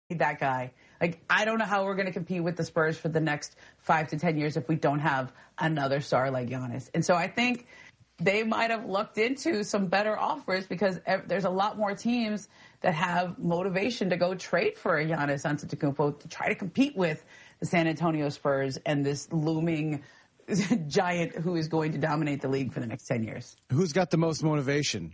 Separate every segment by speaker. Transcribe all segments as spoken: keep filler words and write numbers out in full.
Speaker 1: that guy. Like, I don't know how we're going to compete with the Spurs for the next five to ten years if we don't have another star like Giannis. And so I think they might have looked into some better offers because there's a lot more teams that have motivation to go trade for a Giannis Antetokounmpo to try to compete with the San Antonio Spurs and this looming giant who is going to dominate the league for the next ten years.
Speaker 2: Who's got the most motivation?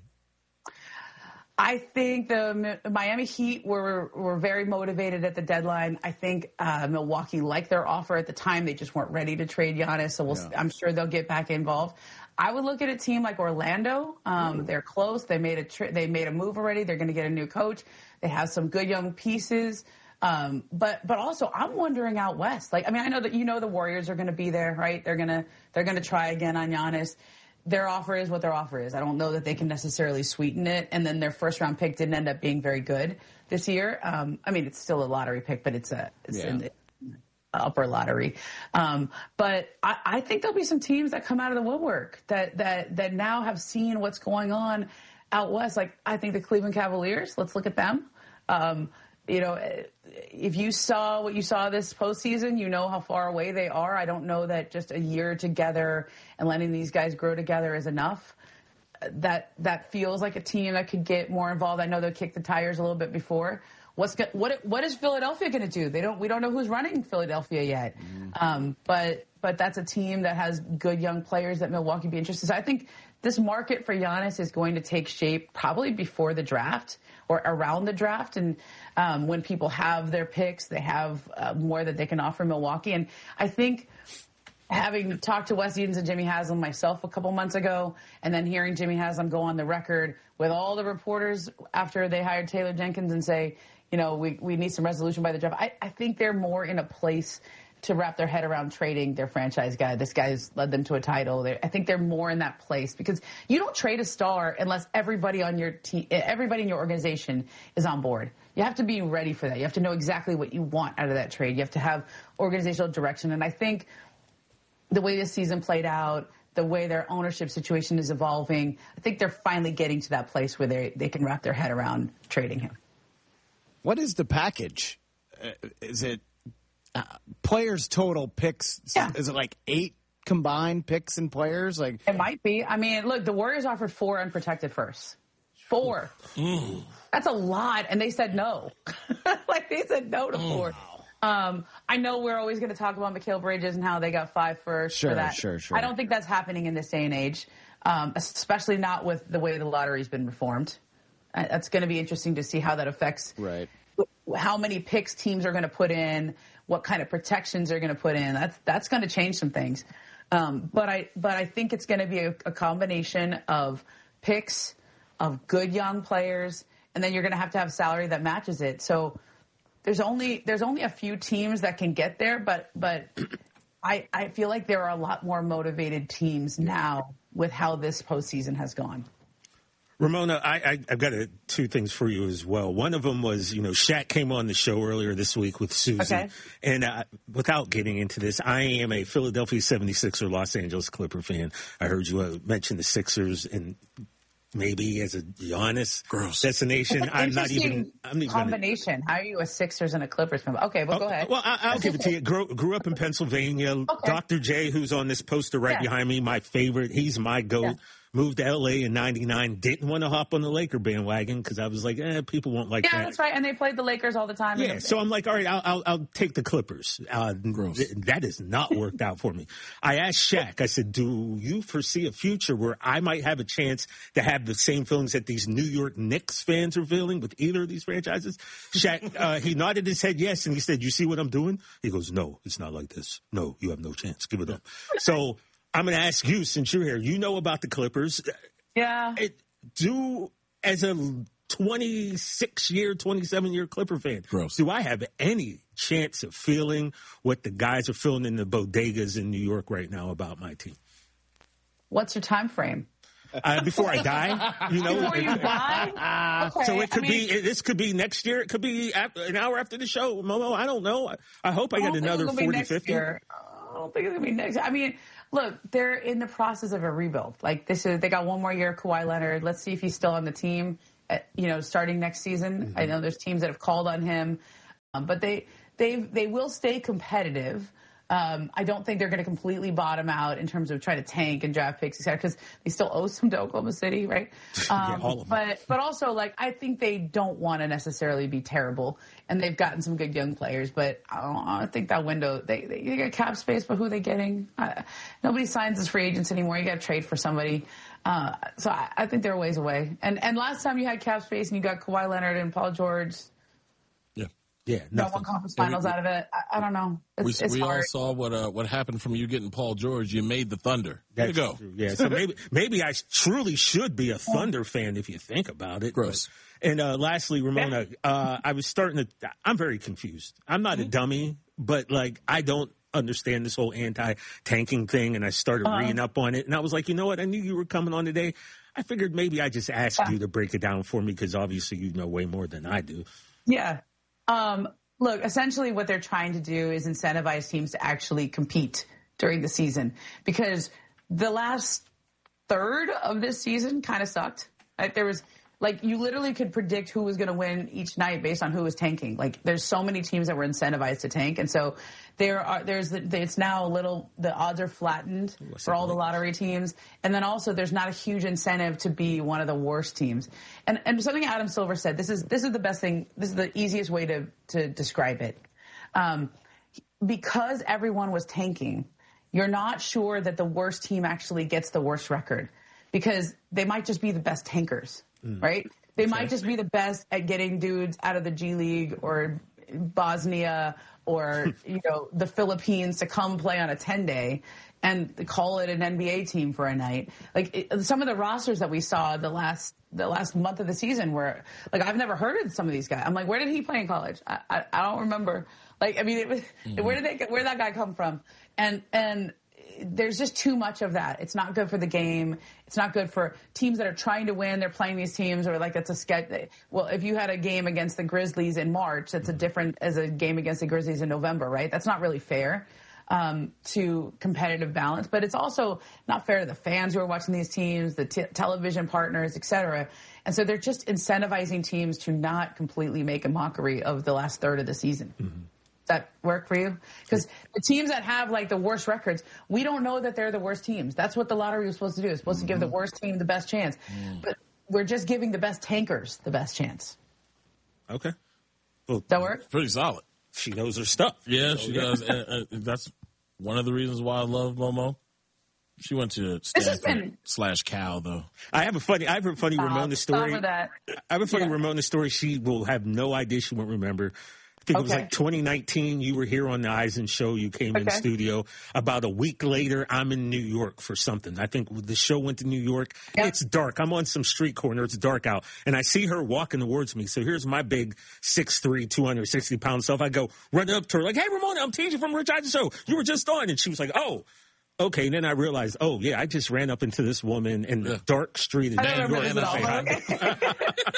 Speaker 1: I think the Miami Heat were were very motivated at the deadline. I think uh, Milwaukee liked their offer at the time. They just weren't ready to trade Giannis, so we'll, yeah. I'm sure they'll get back involved. I would look at a team like Orlando. Um, they're close. They made a tri- they made a move already. They're going to get a new coach. They have some good young pieces. Um, but but also, I'm wondering out west. Like, I mean, I know that you know the Warriors are going to be there, right? They're gonna they're gonna try again on Giannis. Their offer is what their offer is. I don't know that they can necessarily sweeten it. And then their first round pick didn't end up being very good this year. Um, I mean, it's still a lottery pick, but it's a it's yeah. in the upper lottery. Um, but I, I think there'll be some teams that come out of the woodwork that that that now have seen what's going on out west. Like, I think the Cleveland Cavaliers. Let's look at them. Um, You know, if you saw what you saw this postseason, you know how far away they are. I don't know that just a year together and letting these guys grow together is enough. That that feels like a team that could get more involved. I know they'll kick the tires a little bit before. What's what what is Philadelphia going to do? They don't we don't know who's running Philadelphia yet. Mm-hmm. Um, but but that's a team that has good young players that Milwaukee be interested. So I think this market for Giannis is going to take shape probably before the draft or around the draft. And um, when people have their picks, they have uh, more that they can offer Milwaukee. And I think having talked to Wes Edens and Jimmy Haslam myself a couple months ago, and then hearing Jimmy Haslam go on the record with all the reporters after they hired Taylor Jenkins and say, you know, we, we need some resolution by the draft. I, I think they're more in a place to wrap their head around trading their franchise guy. This guy's led them to a title. They're, I think they're more in that place because you don't trade a star unless everybody on your team, everybody in your organization is on board. You have to be ready for that. You have to know exactly what you want out of that trade. You have to have organizational direction. And I think the way this season played out, the way their ownership situation is evolving, I think they're finally getting to that place where they, they can wrap their head around trading him.
Speaker 2: What is the package? Uh, is it Uh, players total picks?
Speaker 1: Yeah.
Speaker 2: Is it like eight combined picks and players? Like
Speaker 1: it might be. I mean, look, the Warriors offered four unprotected firsts. Four. Mm. That's a lot, and they said no. Like they said no to mm. four. Um, I know we're always going to talk about Mikal Bridges and how they got five first.
Speaker 2: Sure,
Speaker 1: for that.
Speaker 2: sure, sure.
Speaker 1: I don't think that's happening in this day and age, um, especially not with the way the lottery's been reformed. Uh, that's going to be interesting to see how that affects.
Speaker 2: Right.
Speaker 1: How many picks teams are going to put in, what kind of protections they're going to put in. That's that's going to change some things. Um, but I but I think it's going to be a, a combination of picks, of good young players, and then you're going to have to have salary that matches it. So there's only there's only a few teams that can get there, but but I I feel like there are a lot more motivated teams now with how this postseason has gone.
Speaker 3: Ramona, I, I, I've got a, two things for you as well. One of them was, you know, Shaq came on the show earlier this week with Susie.
Speaker 1: Okay.
Speaker 3: And uh, without getting into this, I am a Philadelphia seventy-sixer Los Angeles Clipper fan. I heard you uh, mention the Sixers and maybe as a Giannis
Speaker 1: Gross.
Speaker 3: destination. I'm not even. I'm not even
Speaker 1: combination. How are you a Sixers and a Clippers fan? Okay, well,
Speaker 3: oh,
Speaker 1: go ahead.
Speaker 3: Well, I, I'll give it to you. Grew, grew up in Pennsylvania. Okay. Doctor J, who's on this poster right yeah. behind me, my favorite. He's my GOAT. Yeah. Moved to L A in ninety-nine. Didn't want to hop on the Laker bandwagon because I was like, eh, people won't like
Speaker 1: yeah,
Speaker 3: that.
Speaker 1: Yeah, that's right. And they played the Lakers all the time.
Speaker 3: Yeah, so I'm like, all right, I'll, I'll, I'll take the Clippers. Uh, th- that has not worked out for me. I asked Shaq, I said, do you foresee a future where I might have a chance to have the same feelings that these New York Knicks fans are feeling with either of these franchises? Shaq, uh, he nodded his head yes, and he said, you see what I'm doing? He goes, no, it's not like this. No, you have no chance. Give it up. So I'm going to ask you, since you're here, you know about the Clippers.
Speaker 1: Yeah.
Speaker 3: It, do, as a twenty-six year, twenty-seven year Clipper fan,
Speaker 2: Gross.
Speaker 3: do I have any chance of feeling what the guys are feeling in the bodegas in New York right now about my team?
Speaker 1: What's your time frame?
Speaker 3: Uh, before I die, you know.
Speaker 1: Before you die? Okay.
Speaker 3: So it could
Speaker 1: I mean,
Speaker 3: be, this could be next year. It could be after, an hour after the show. Momo, I don't know. I, I hope I, I get another forty, fifty.
Speaker 1: Year. I don't think it's going to be next year. I mean, look, they're in the process of a rebuild. Like, this is, they got one more year of Kawhi Leonard. Let's see if he's still on the team, at, you know, starting next season. Mm-hmm. I know there's teams that have called on him. Um, but they they they will stay competitive. Um, I don't think they're going to completely bottom out in terms of trying to tank and draft picks, et cetera, because they still owe some to Oklahoma City, right? Um,
Speaker 3: yeah, all of them.
Speaker 1: But but also, like, I think they don't want to necessarily be terrible, and they've gotten some good young players. But I, don't, I think that window, they they, they got cap space, but who are they getting? Uh, nobody signs as free agents anymore. You got to trade for somebody. Uh, so I, I think they're a ways away. And and last time you had cap space and you got Kawhi Leonard and Paul George.
Speaker 3: Yeah,
Speaker 1: no one conference finals we, out of it. I, I don't know. It's,
Speaker 4: we
Speaker 1: it's
Speaker 4: we
Speaker 1: hard.
Speaker 4: all saw what uh, what happened from you getting Paul George. You made the Thunder. There you go.
Speaker 3: True. Yeah, so maybe maybe I truly should be a Thunder fan if you think about it.
Speaker 4: Gross.
Speaker 3: But, and uh, lastly, Ramona, uh, I was starting to. I'm very confused. I'm not mm-hmm. a dummy, but like I don't understand this whole anti-tanking thing, and I started uh-huh. reading up on it, and I was like, you know what? I knew you were coming on today. I figured maybe I just asked yeah. you to break it down for me because obviously you know way more than I do.
Speaker 1: Yeah. Um, Look, essentially what they're trying to do is incentivize teams to actually compete during the season because the last third of this season kind of sucked. Like there was like you literally could predict who was going to win each night based on who was tanking. Like there's so many teams that were incentivized to tank. And so there are there's the, it's now a little the odds are flattened for all the lottery teams. And then also there's not a huge incentive to be one of the worst teams. And and something Adam Silver said, this is this is the best thing, this is the easiest way to to describe it. Um, because everyone was tanking, you're not sure that the worst team actually gets the worst record because they might just be the best tankers. Mm. Right? They okay. might just be the best at getting dudes out of the G League or Bosnia or, you know, the Philippines to come play on a ten-day and call it an N B A team for a night. Like, it, some of the rosters that we saw the last the last month of the season were, like, I've never heard of some of these guys. I'm like, where did he play in college? I, I, I don't remember. Like, I mean, it was, mm-hmm. where did they, where did that guy come from? And, and, there's just too much of that. It's not good for the game. It's not good for teams that are trying to win. They're playing these teams or like it's a sketch. Well, if you had a game against the Grizzlies in March, that's a different as a game against the Grizzlies in November, right? That's not really fair um, to competitive balance, but it's also not fair to the fans who are watching these teams, the t- television partners, et cetera. And so they're just incentivizing teams to not completely make a mockery of the last third of the season. Mm-hmm. That work for you? Because the teams that have like the worst records, we don't know that they're the worst teams. That's what the lottery was supposed to do. It's supposed mm-hmm. to give the worst team the best chance. Mm. But we're just giving the best tankers the best chance.
Speaker 3: Okay. Well,
Speaker 1: Does that work?
Speaker 4: Pretty solid.
Speaker 3: She knows her stuff.
Speaker 4: Yeah, she so, does. and, and that's one of the reasons why I love Momo. She went to Stanford been... slash Cal, though.
Speaker 3: I have a funny, I have a funny
Speaker 1: Stop.
Speaker 3: Ramona story.
Speaker 1: Stop with that.
Speaker 3: I have a funny
Speaker 1: yeah.
Speaker 3: Ramona story. She will have no idea. She won't remember. I think okay. it was like twenty nineteen. You were here on the Eisen show. You came okay. in studio. About a week later, I'm in New York for something. I think the show went to New York. Yep. It's dark. I'm on some street corner. It's dark out. And I see her walking towards me. So here's my big six three, two hundred sixty pound self. I go run up to her like, hey, Ramona, I'm T J from Rich Eisen show. You were just on. And she was like, oh. Okay, and then I realized, oh, yeah, I just ran up into this woman in the dark street in New York.
Speaker 1: And I okay.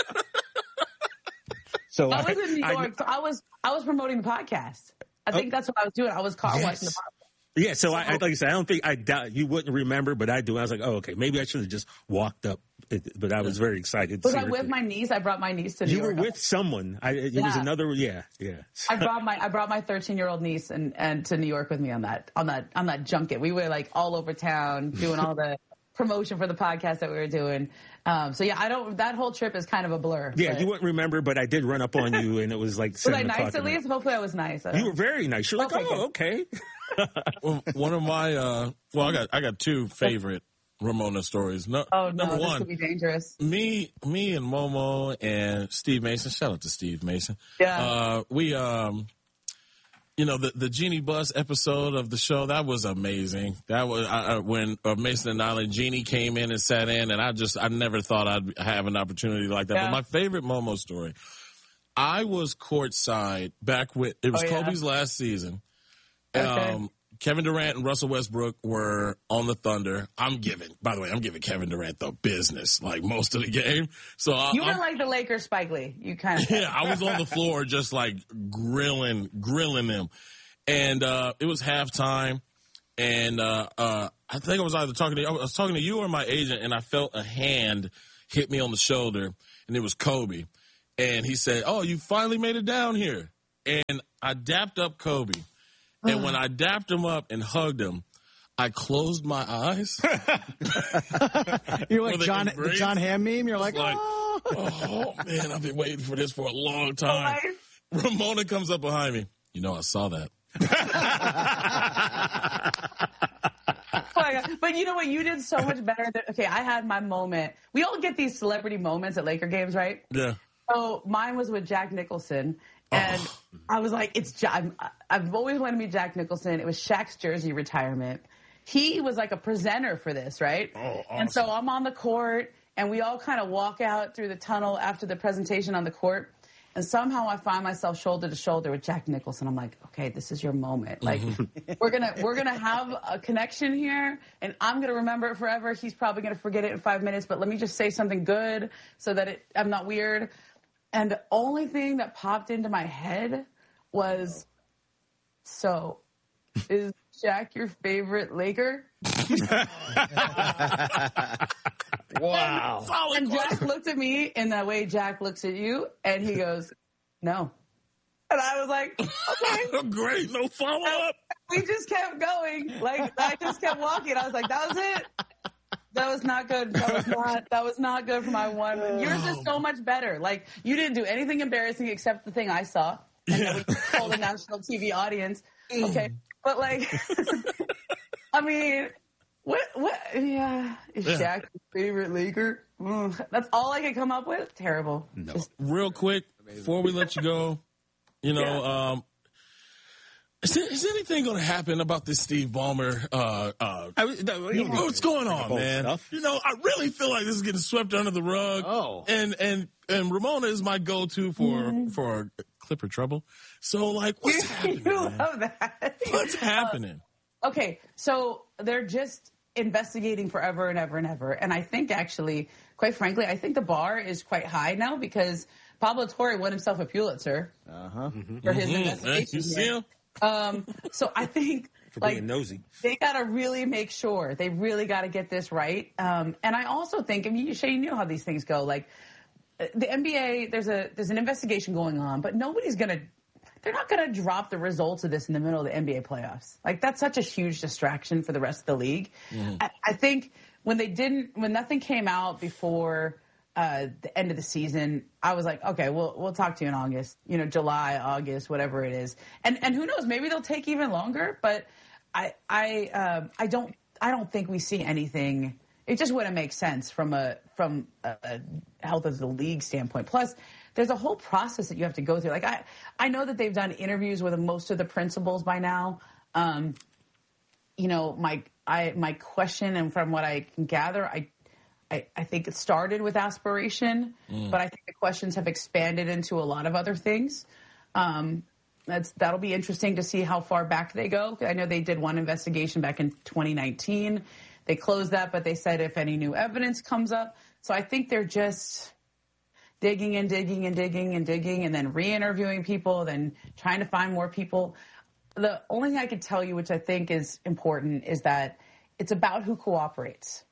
Speaker 1: So I was in New York. I, so I was I was promoting the podcast. I think oh, that's what I was doing. I was car yes. watching the podcast.
Speaker 3: Yeah. So, so I, I, like I said, I don't think I doubt you wouldn't remember, but I do. I was like, oh, okay, maybe I should have just walked up. But I was very excited.
Speaker 1: Was I with my niece? I brought my niece to New
Speaker 3: you
Speaker 1: York.
Speaker 3: You were with someone. I, it yeah. was another. Yeah, yeah.
Speaker 1: I brought my I brought my thirteen year old niece and, and to New York with me on that on that on that junket. We were like all over town doing all the promotion for the podcast that we were doing. Um, so yeah, I don't. That whole trip is kind of a blur.
Speaker 3: Yeah, but. You wouldn't remember, but I did run up on you, and it was like.
Speaker 1: Was I nice at least? Hopefully, I was nice.
Speaker 3: You were very nice. You're like, okay, oh, okay.
Speaker 4: Well, one of my, uh, well, I got I got two favorite Ramona stories. No,
Speaker 1: oh no,
Speaker 4: number
Speaker 1: this
Speaker 4: one,
Speaker 1: could be dangerous.
Speaker 4: Me, me, and Momo and Steve Mason. Shout out to Steve Mason.
Speaker 1: Yeah.
Speaker 4: Uh, we um. You know, the, the Jeannie Buss episode of the show, that was amazing. That was I, I, when uh, Mason and Nyla, Jeannie came in and sat in, and I just, I never thought I'd have an opportunity like that. Yeah. But my favorite Momo story, I was courtside back with, it was oh, yeah. Kobe's last season.
Speaker 1: Okay.
Speaker 4: Um, Kevin Durant and Russell Westbrook were on the Thunder. I'm giving, by the way, I'm giving Kevin Durant the business, like most of the game. So I,
Speaker 1: you were
Speaker 4: I'm,
Speaker 1: like the Lakers Spike Lee. You kind of
Speaker 4: yeah. I was on the floor just like grilling, grilling them, and uh, it was halftime, and uh, uh, I think I was either talking to you, I was talking to you or my agent, and I felt a hand hit me on the shoulder, and it was Kobe, and he said, "Oh, you finally made it down here." and I dapped up Kobe. And when I dapped him up and hugged him, I closed my eyes.
Speaker 2: You're like John, the John Hamm meme. You're like,
Speaker 4: like
Speaker 2: oh.
Speaker 4: oh, man, I've been waiting for this for a long time. Oh, Ramona comes up behind me. You know, I saw that.
Speaker 1: Oh my God. But you know what? You did so much better. Than, okay, I had my moment. We all get these celebrity moments at Laker games, right?
Speaker 4: Yeah.
Speaker 1: So mine was with Jack Nicholson. And oh. I was like, it's Jack. I've always wanted to meet Jack Nicholson. It was Shaq's jersey retirement. He was like a presenter for this, right?
Speaker 4: Oh, awesome.
Speaker 1: And so I'm on the court, and we all kind of walk out through the tunnel after the presentation on the court. And somehow I find myself shoulder to shoulder with Jack Nicholson. I'm like, okay, this is your moment. Like, mm-hmm. we're gonna we're gonna have a connection here, and I'm gonna remember it forever. He's probably gonna forget it in five minutes, but let me just say something good so that it, I'm not weird. And the only thing that popped into my head was, so, is Shaq your favorite Laker?
Speaker 2: Wow.
Speaker 1: And, and Jack looked at me in the way Jack looks at you, and he goes, no. And I was like, okay.
Speaker 4: Great, no follow-up.
Speaker 1: We just kept going. Like, I just kept walking. I was like, that was it. That was not good. That was not, that was not good for my one. Yours is so much better. Like, you didn't do anything embarrassing except the thing I saw. And yeah. then we told the national T V audience. Okay. But, like, I mean, what, what, yeah. Is yeah. Shaq your favorite Laker? Mm, that's all I could come up with? Terrible.
Speaker 4: No. Just, Real quick, before we let you go, you know, yeah. um, Is, there, is anything going to happen about this Steve Ballmer? Uh, uh, I, no, you know, what's going on, man? Stuff. You know, I really feel like this is getting swept under the rug.
Speaker 2: Oh,
Speaker 4: and and and Ramona is my go-to for mm-hmm. for Clipper trouble. So, like, what's happening?
Speaker 1: You love that.
Speaker 4: What's happening?
Speaker 1: Uh, okay, so they're just investigating forever and ever and ever, and I think actually, quite frankly, I think the bar is quite high now because Pablo Torre won himself a Pulitzer
Speaker 2: uh-huh.
Speaker 1: for his
Speaker 4: mm-hmm.
Speaker 1: investigation.
Speaker 4: You see him?
Speaker 1: Um, so I think
Speaker 3: for
Speaker 1: like
Speaker 3: being nosy.
Speaker 1: They got to really make sure they really got to get this right. Um, and I also think, I mean, Shay, you know how these things go. Like the N B A, there's a there's an investigation going on, but nobody's gonna. They're not gonna drop the results of this in the middle of the N B A playoffs. Like that's such a huge distraction for the rest of the league. Mm. I, I think when they didn't, when nothing came out before. Uh, the end of the season, I was like, okay, we'll we'll talk to you in August, you know, July, August, whatever it is, and and who knows, maybe they'll take even longer. But I I uh, I don't I don't think we see anything. It just wouldn't make sense from a from a, a health of the league standpoint. Plus, there's a whole process that you have to go through. Like I I know that they've done interviews with most of the principals by now. Um, you know, my I my question, and from what I can gather, I. I, I think it started with aspiration, mm. but I think the questions have expanded into a lot of other things. Um, that's that'll be interesting to see how far back they go. I know they did one investigation back in twenty nineteen. They closed that, but they said if any new evidence comes up. So I think they're just digging and digging and digging and digging and then re-interviewing people, then trying to find more people. The only thing I could tell you, which I think is important, is that it's about who cooperates.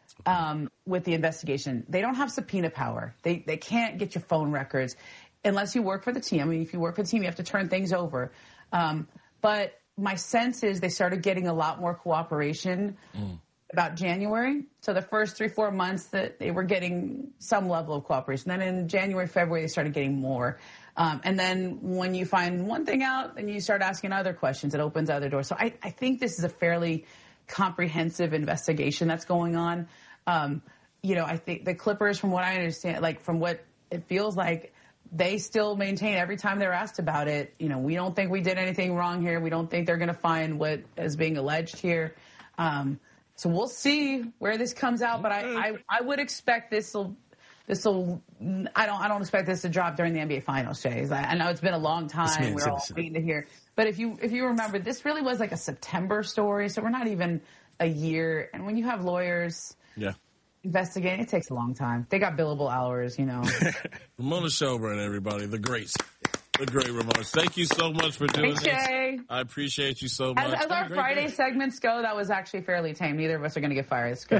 Speaker 1: Um, with the investigation. They don't have subpoena power. They they can't get your phone records unless you work for the team. I mean, if you work for the team, you have to turn things over. Um, but my sense is they started getting a lot more cooperation mm. about January. So the first three, four months that they were getting some level of cooperation. Then in January, February, they started getting more. Um, and then when you find one thing out, then you start asking other questions. It opens other doors. So I, I think this is a fairly comprehensive investigation that's going on. Um, you know, I think the Clippers, from what I understand, like from what it feels like, they still maintain every time they're asked about it, you know, we don't think we did anything wrong here. We don't think they're going to find what is being alleged here. Um, so we'll see where this comes out. But I, I, I would expect this will, this will, I don't, I don't expect this to drop during the N B A Finals, Jay. I, I know it's been a long time. We're all waiting to hear. But if you, if you remember, this really was like a September story. So we're not even a year. And when you have lawyers,
Speaker 4: yeah,
Speaker 1: investigating, it takes a long time. They got billable hours, you know.
Speaker 4: Ramona Shelburne, everybody, the great, the great Ramona. Thank you so much for doing
Speaker 1: Hey,
Speaker 4: this. I appreciate you so much.
Speaker 1: As, as our Friday day. segments go, that was actually fairly tame. Neither of us are going to get fired. It's good.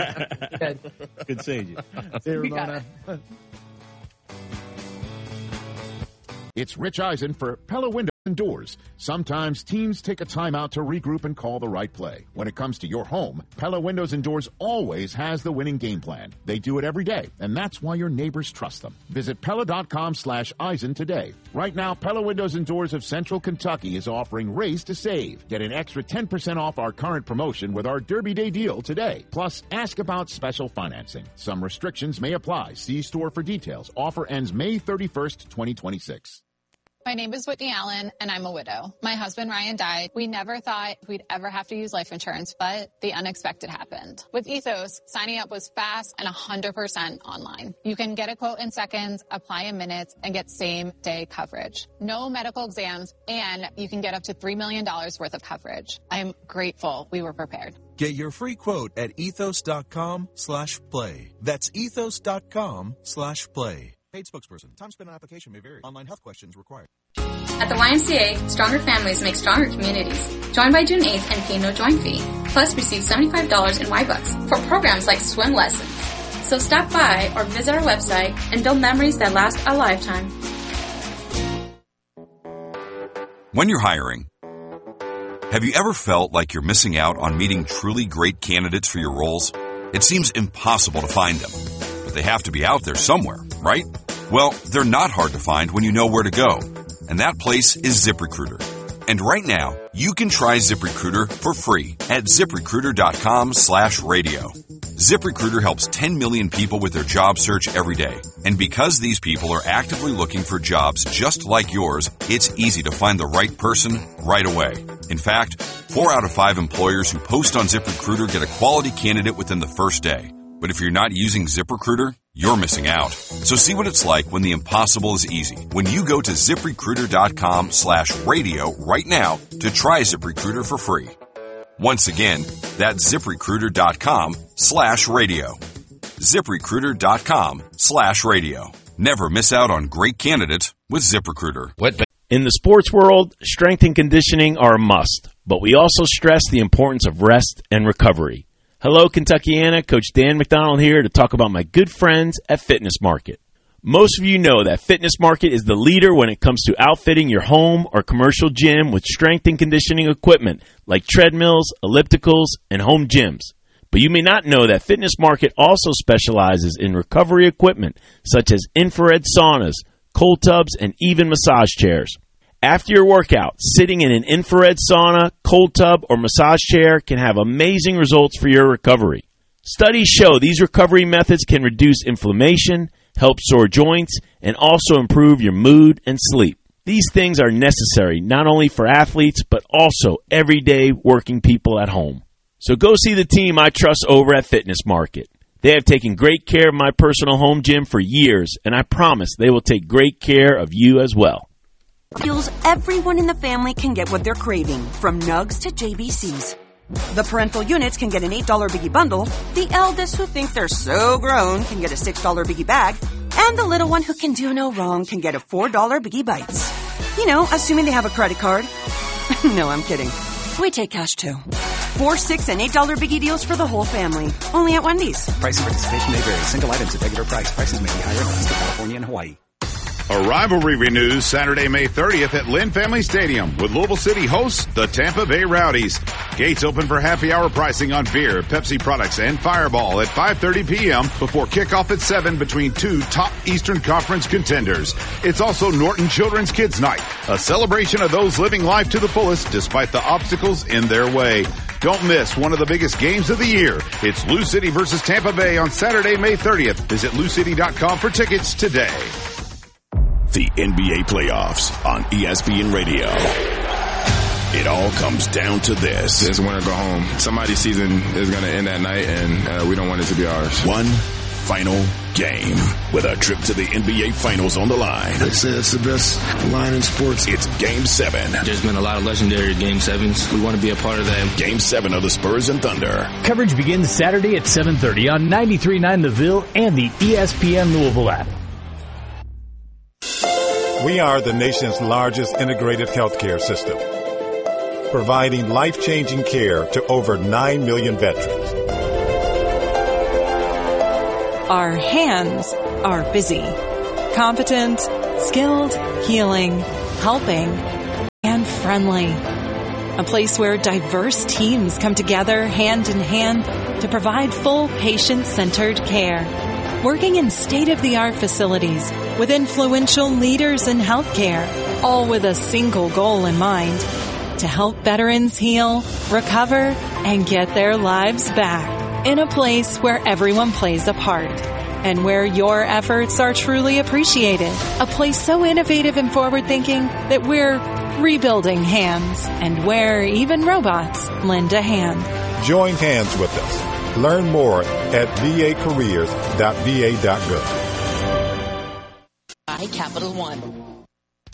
Speaker 1: Good.
Speaker 3: Good seeing you.
Speaker 2: See you, Ramona.
Speaker 5: It's Rich Eisen for Pella Windows and Doors. Sometimes teams take a time out to regroup and call the right play. When it comes to your home, Pella Windows and Doors always has the winning game plan. They do it every day, and that's why your neighbors trust them. Visit Pella.com slash Eisen today. Right now, Pella Windows and Doors of Central Kentucky is offering Raise to Save. Get an extra ten percent off our current promotion with our Derby Day deal today. Plus, ask about special financing. Some restrictions may apply. See store for details. Offer ends May thirty-first, twenty twenty-six.
Speaker 6: My name is Whitney Allen, and I'm a widow. My husband, Ryan, died. We never thought we'd ever have to use life insurance, but the unexpected happened. With Ethos, signing up was fast and one hundred percent online. You can get a quote in seconds, apply in minutes, and get same-day coverage. No medical exams, and you can get up to three million dollars worth of coverage. I'm grateful we were prepared.
Speaker 7: Get your free quote at ethos.com slash play. That's ethos.com slash play. Paid spokesperson. Time spent on application may vary. Online health questions required.
Speaker 8: At the Y M C A, stronger families make stronger communities. Join by June eighth and pay no join fee. Plus, receive seventy-five dollars in Y-Bucks for programs like swim lessons. So stop by or visit our website and build memories that last a lifetime.
Speaker 9: When you're hiring, have you ever felt like you're missing out on meeting truly great candidates for your roles? It seems impossible to find them, but they have to be out there somewhere, right? Well, they're not hard to find when you know where to go, and that place is ZipRecruiter. And right now, you can try ZipRecruiter for free at ZipRecruiter.com slash radio. ZipRecruiter helps ten million people with their job search every day. And because these people are actively looking for jobs just like yours, it's easy to find the right person right away. In fact, four out of five employers who post on ZipRecruiter get a quality candidate within the first day. But if you're not using ZipRecruiter, you're missing out. So see what it's like when the impossible is easy. When you go to ZipRecruiter.com slash radio right now to try ZipRecruiter for free. Once again, that's ZipRecruiter.com slash radio. ZipRecruiter.com slash radio. Never miss out on great candidates with ZipRecruiter.
Speaker 10: In the sports world, strength and conditioning are a must, but we also stress the importance of rest and recovery. Hello, Kentuckiana. Coach Dan McDonald here to talk about my good friends at Fitness Market. Most of you know that Fitness Market is the leader when it comes to outfitting your home or commercial gym with strength and conditioning equipment like treadmills, ellipticals, and home gyms. But you may not know that Fitness Market also specializes in recovery equipment such as infrared saunas, cold tubs, and even massage chairs. After your workout, sitting in an infrared sauna, cold tub, or massage chair can have amazing results for your recovery. Studies show these recovery methods can reduce inflammation, help sore joints, and also improve your mood and sleep. These things are necessary not only for athletes, but also everyday working people at home. So go see the team I trust over at Fitness Market. They have taken great care of my personal home gym for years, and I promise they will take great care of you as well.
Speaker 11: Feels everyone in the family can get what they're craving, from Nugs to J B Cs. The parental units can get an eight dollar Biggie bundle, the eldest who think they're so grown can get a six dollar Biggie bag, and the little one who can do no wrong can get a four dollar Biggie Bites. You know, assuming they have a credit card. No, I'm kidding. We take cash too. Four, six, and eight dollar Biggie deals for the whole family. Only at Wendy's.
Speaker 12: Price and participation may vary. Single items at regular price. Prices may be higher in Alaska, California, and Hawaii.
Speaker 13: A rivalry renews Saturday, May thirtieth at Lynn Family Stadium with Louisville City hosts the Tampa Bay Rowdies. Gates open for happy hour pricing on beer, Pepsi products, and Fireball at five thirty p.m. before kickoff at seven between two top Eastern Conference contenders. It's also Norton Children's Kids Night, a celebration of those living life to the fullest despite the obstacles in their way. Don't miss one of the biggest games of the year. It's Lou City versus Tampa Bay on Saturday, May thirtieth. Visit lou city dot com for tickets today.
Speaker 14: The N B A playoffs on E S P N Radio. It all comes down to this.
Speaker 15: It's win or go home. Somebody's season is going to end that night, and uh, we don't want it to be ours.
Speaker 14: One final game with a trip to the N B A Finals on the line.
Speaker 16: They say it's the best line in sports.
Speaker 14: It's Game seven.
Speaker 17: There's been a lot of legendary Game sevens. We want to be a part of that.
Speaker 14: Game seven of the Spurs and Thunder.
Speaker 18: Coverage begins Saturday at seven thirty on ninety-three point nine The Ville and the E S P N Louisville app.
Speaker 19: We are the nation's largest integrated healthcare system, providing life-changing care to over nine million veterans.
Speaker 20: Our hands are busy, competent, Skilled, healing, helping, and friendly. A place where diverse teams come together hand in hand to provide full patient-centered care. Working in state-of-the-art facilities with influential leaders in healthcare, all with a single goal in mind: to help veterans heal, recover, and get their lives back. In a place where everyone plays a part and where your efforts are truly appreciated. A place so innovative and forward-thinking that we're rebuilding hands, and where even robots lend a hand.
Speaker 19: Join hands with us. Learn more at v a careers dot v a dot gov.
Speaker 21: By Capital One.